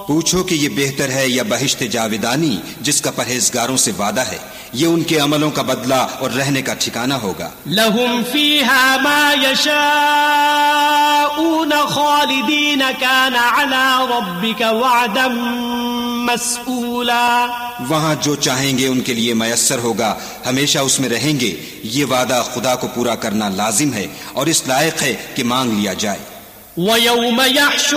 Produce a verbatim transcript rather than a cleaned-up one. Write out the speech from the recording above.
पूछो कि ये बेहतर है या बहिश्त जाविदानी जिसका परहेजगारों से वादा है, ये उनके अमलों का बदला और रहने का ठिकाना होगा। लहुम फीहा मा यशाऊन खालिदीन काना अला रब्बिका वअदम मस्ऊला। वहाँ जो चाहेंगे उनके लिए मयस्सर होगा, हमेशा उसमें रहेंगे। ये वादा खुदा को पूरा करना लाजिम है और इस लायक है कि मांग लिया जाए।